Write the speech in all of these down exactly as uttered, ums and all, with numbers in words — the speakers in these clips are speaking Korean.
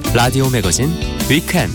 라디오 매거진 위켄드.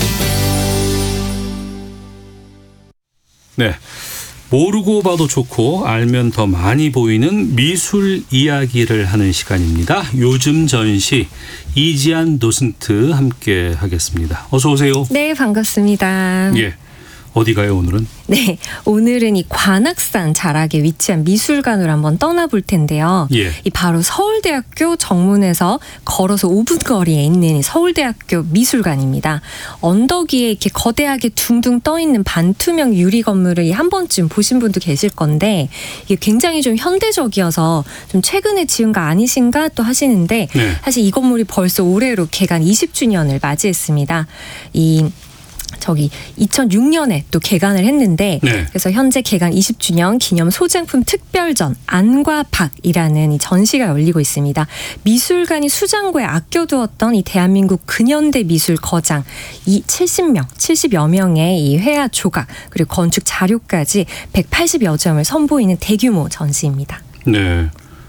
네, 모르고 봐도 좋고 알면 더 많이 보이는 미술 이야기를 하는 시간입니다. 요즘 전시 이지안 도슨트 함께 하겠습니다. 어서 오세요. 네, 반갑습니다. 예, 어디 가요 오늘은? 네, 오늘은 이 관악산 자락에 위치한 미술관으로 한번 떠나볼 텐데요. 예. 이 바로 서울대학교 정문에서 걸어서 오 분 거리에 있는 서울대학교 미술관입니다. 언덕 위에 이렇게 거대하게 둥둥 떠 있는 반투명 유리 건물을 한 번쯤 보신 분도 계실 건데 이게 굉장히 좀 현대적이어서 좀 최근에 지은 거 아니신가 또 하시는데 네. 사실 이 건물이 벌써 올해로 개관 이십 주년을 맞이했습니다. 이 저기 이천육 년에 또 개관을 했는데 네. 그래서 현재 개관 이십 주년 기념 소장품 특별전 안과 박이라는 이 전시가 열리고 있습니다. 미술관이 수장고에 아껴두었던 이 대한민국 근현대 미술 거장 이 칠십 명, 칠십여 명의 이 회화 조각 그리고 건축 자료까지 백팔십여 점을 선보이는 대규모 전시입니다. 네.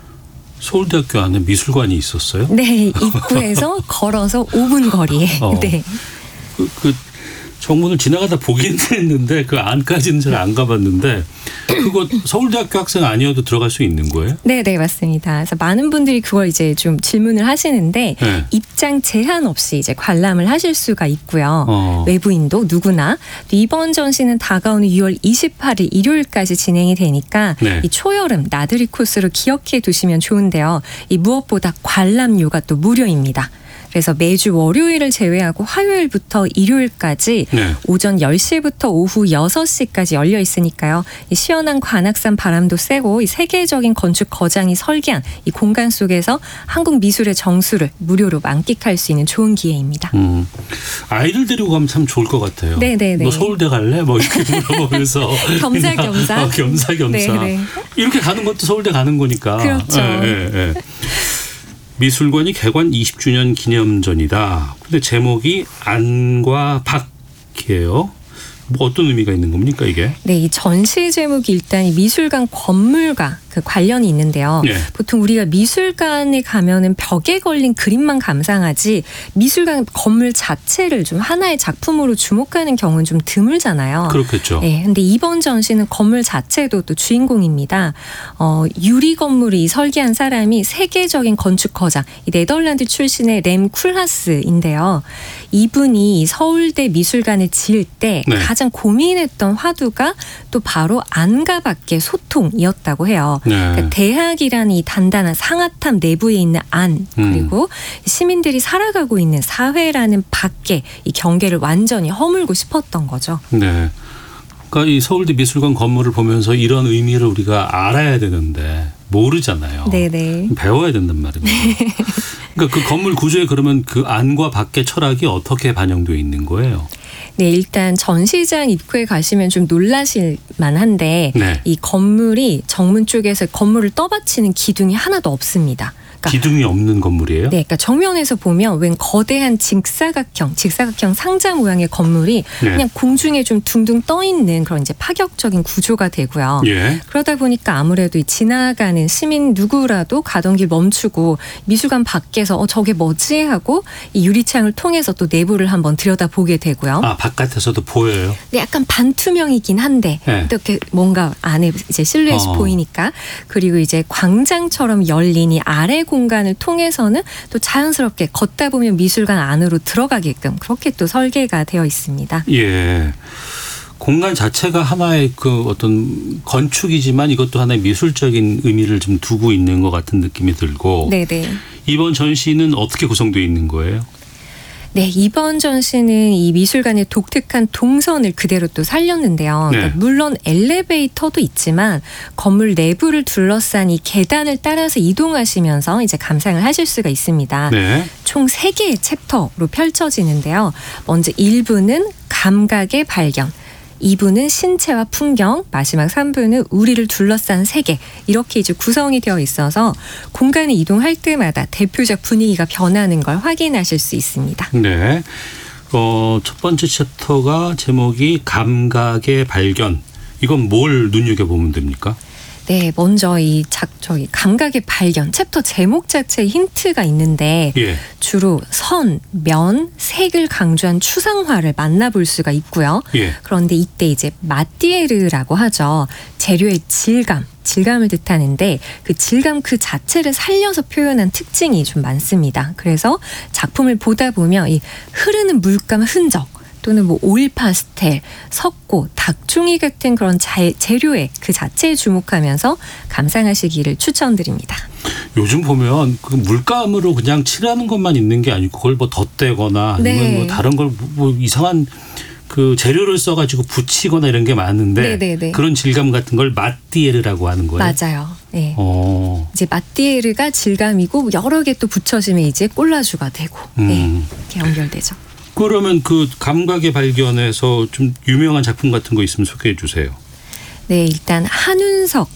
서울대학교 안에 미술관이 있었어요? 네, 입구에서 걸어서 오 분 거리에. 어. 네. 그, 그 정문을 지나가다 보긴 했는데 그 안까지는 잘 안 가봤는데 그거 서울대학교 학생 아니어도 들어갈 수 있는 거예요? 네, 네, 맞습니다. 그래서 많은 분들이 그걸 이제 좀 질문을 하시는데 네. 입장 제한 없이 이제 관람을 하실 수가 있고요. 어. 외부인도 누구나. 또 이번 전시는 다가오는 유월 이십팔일 일요일까지 진행이 되니까 네. 이 초여름 나들이 코스로 기억해 두시면 좋은데요. 이 무엇보다 관람료가 또 무료입니다. 그래서 매주 월요일을 제외하고 화요일부터 일요일까지 네. 오전 열 시부터 오후 여섯 시까지 열려 있으니까요. 이 시원한 관악산 바람도 쐬고 이 세계적인 건축 거장이 설계한 이 공간 속에서 한국 미술의 정수를 무료로 만끽할 수 있는 좋은 기회입니다. 음, 아이들 데리고 가면 참 좋을 것 같아요. 네네네. 너 서울대 갈래? 뭐 이렇게 물어보면서 겸사겸사. 어, 겸사겸사. 네네. 이렇게 가는 것도 서울대 가는 거니까. 그렇죠. 예, 예, 예. 미술관이 개관 이십 주년 기념전이다. 근데 제목이 안과 박이에요. 뭐 어떤 의미가 있는 겁니까 이게? 네, 이 전시 제목이 일단 이 미술관 건물과 그 관련이 있는데요. 네. 보통 우리가 미술관에 가면은 벽에 걸린 그림만 감상하지 미술관 건물 자체를 좀 하나의 작품으로 주목하는 경우는 좀 드물잖아요. 그렇겠죠. 네, 근데 이번 전시는 건물 자체도 또 주인공입니다. 어, 유리 건물을 이 설계한 사람이 세계적인 건축 거장, 이 네덜란드 출신의 렘 쿨하스인데요. 이분이 이 서울대 미술관을 지을 때 네. 가장 고민했던 화두가 또 바로 안과 밖의 소통이었다고 해요. 네. 그러니까 대학이라는 이 단단한 상아탑 내부에 있는 안 그리고 음. 시민들이 살아가고 있는 사회라는 밖에 이 경계를 완전히 허물고 싶었던 거죠. 네. 그러니까 이 서울대 미술관 건물을 보면서 이런 의미를 우리가 알아야 되는데 모르잖아요. 네네. 배워야 된단 말입니다. 그러니까 그 건물 구조에 그러면 그 안과 밖의 철학이 어떻게 반영되어 있는 거예요? 네, 일단 전시장 입구에 가시면 좀 놀라실 만한데 네. 이 건물이 정문 쪽에서 건물을 떠받치는 기둥이 하나도 없습니다. 그러니까 기둥이 없는 건물이에요? 네, 그러니까 정면에서 보면 웬 거대한 직사각형, 직사각형 상자 모양의 건물이 네. 그냥 공중에 좀 둥둥 떠 있는 그런 이제 파격적인 구조가 되고요. 예. 그러다 보니까 아무래도 이 지나가는 시민 누구라도 가던 길 멈추고 미술관 밖에서 어 저게 뭐지 하고 이 유리창을 통해서 또 내부를 한번 들여다보게 되고요. 아, 바깥에서도 보여요? 네, 약간 반투명이긴 한데 네. 또 이렇게 뭔가 안에 이제 실루엣이 어. 보이니까 그리고 이제 광장처럼 열린 이 아래 공간을 통해서는 또 자연스럽게 걷다 보면 미술관 안으로 들어가게끔 그렇게 또 설계가 되어 있습니다. 예. 공간 자체가 하나의 그 어떤 건축이지만 이것도 하나의 미술적인 의미를 좀 두고 있는 것 같은 느낌이 들고. 네네. 이번 전시는 어떻게 구성되어 있는 거예요? 네, 이번 전시는 이 미술관의 독특한 동선을 그대로 또 살렸는데요. 네. 그러니까 물론 엘리베이터도 있지만 건물 내부를 둘러싼 이 계단을 따라서 이동하시면서 이제 감상을 하실 수가 있습니다. 네. 총 세 개의 챕터로 펼쳐지는데요. 먼저 일 부는 감각의 발견, 이 부는 신체와 풍경, 마지막 삼 부는 우리를 둘러싼 세계 이렇게 이제 구성이 되어 있어서 공간을 이동할 때마다 대표적 분위기가 변하는 걸 확인하실 수 있습니다. 네. 어, 첫 번째 챕터가 제목이 감각의 발견. 이건 뭘 눈여겨보면 됩니까? 네, 먼저 이 작, 저기 감각의 발견 챕터 제목 자체에 힌트가 있는데 예. 주로 선, 면, 색을 강조한 추상화를 만나볼 수가 있고요. 예. 그런데 이때 이제 마띠에르라고 하죠. 재료의 질감, 질감을 뜻하는데 그 질감 그 자체를 살려서 표현한 특징이 좀 많습니다. 그래서 작품을 보다 보면 이 흐르는 물감 흔적 또는 뭐 오일 파스텔, 석고, 닭종이 같은 그런 자, 재료의 그 자체에 주목하면서 감상하시기를 추천드립니다. 요즘 보면 그 물감으로 그냥 칠하는 것만 있는 게 아니고 그걸 뭐 덧대거나 아니면 네. 뭐 다른 걸 뭐 이상한 그 재료를 써가지고 붙이거나 이런 게 많은데 네네네. 그런 질감 같은 걸 마띠에르라고 하는 거예요. 맞아요. 네. 어. 이제 마띠에르가 질감이고 여러 개 또 붙여지면 이제 꼴라주가 되고 음. 네. 이렇게 연결되죠. 그러면 그 감각의 발견에서 좀 유명한 작품 같은 거 있으면 소개해 주세요. 네, 일단 한운석,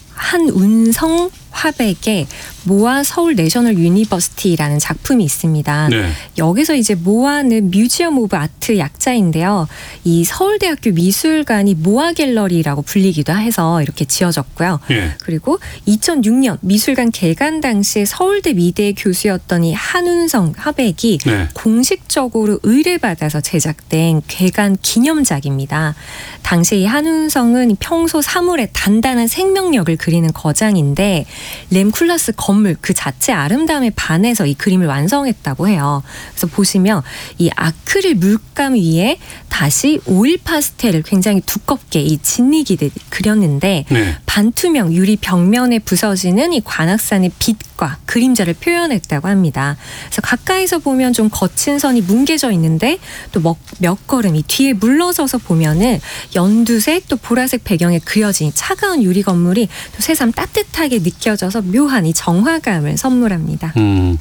한운성 화백의 모아 서울 내셔널 유니버시티라는 작품이 있습니다. 네. 여기서 이제 모아는 뮤지엄 오브 아트 약자인데요. 이 서울대학교 미술관이 모아 갤러리라고 불리기도 해서 이렇게 지어졌고요. 예. 그리고 이천육 년 미술관 개관 당시에 서울대 미대의 교수였던 이 한운성 화백이 네. 공식적으로 의뢰받아서 제작된 개관 기념작입니다. 당시 이 한운성은 평소 사물의 단단한 생명력을 그리는 거장인데 렘쿨라스 건물 그 자체 아름다움에 반해서 이 그림을 완성했다고 해요. 그래서 보시면 이 아크릴 물감 위에 다시 오일 파스텔을 굉장히 두껍게 이 진리기듯 그렸는데 네. 반투명 유리 벽면에 부서지는 이 관악산의 빛과 그림자를 표현했다고 합니다. 그래서 가까이서 보면 좀 거친 선이 뭉개져 있는데 또 몇 걸음 이 뒤에 물러서서 보면은 연두색 또 보라색 배경에 그려진 이 차가운 유리 건물이 또 새삼 따뜻하게 느껴져서 묘한 이 정화감을 선물합니다. 음.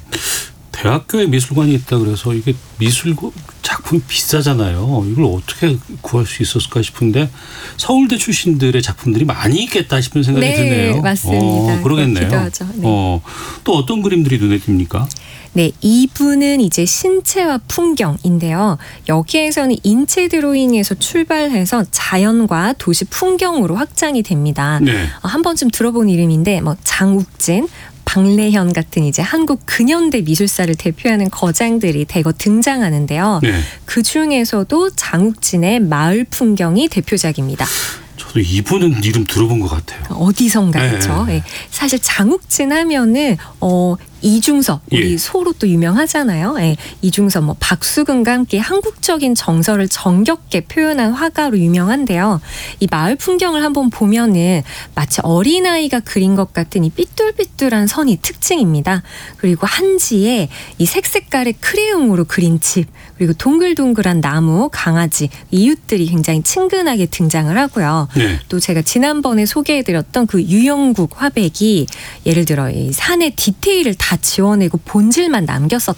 대학교에 미술관이 있다 그래서 이게 미술 작품이 비싸잖아요. 이걸 어떻게 구할 수 있었을까 싶은데 서울대 출신들의 작품들이 많이 있겠다 싶은 생각이 네, 드네요. 맞습니다. 어, 그러겠네요. 그렇기도 하죠. 네. 어, 또 어떤 그림들이 눈에 띕니까? 네, 이 부는 이제 신체와 풍경인데요. 여기에서는 인체 드로잉에서 출발해서 자연과 도시 풍경으로 확장이 됩니다. 네. 어, 한 번쯤 들어본 이름인데 뭐 장욱진, 박래현 같은 이제 한국 근현대 미술사를 대표하는 거장들이 대거 등장하는데요. 네. 그 중에서도 장욱진의 마을 풍경이 대표작입니다. 저도 이분은 이름 들어본 것 같아요. 어디선가 네. 그렇죠. 네. 사실 장욱진 하면은 어 이중섭 우리 예. 소로 또 유명하잖아요. 네. 이중섭 뭐 박수근과 함께 한국적인 정서를 정겹게 표현한 화가로 유명한데요. 이 마을 풍경을 한번 보면은 마치 어린아이가 그린 것 같은 이 삐뚤삐뚤한 선이 특징입니다. 그리고 한지에 이 색색깔의 크레용으로 그린 집 그리고 동글동글한 나무, 강아지, 이웃들이 굉장히 친근하게 등장을 하고요. 네. 또 제가 지난번에 소개해드렸던 그 유영국 화백이 예를 들어 이 산의 디테일을 다 지워내고 본질만 남겼었다.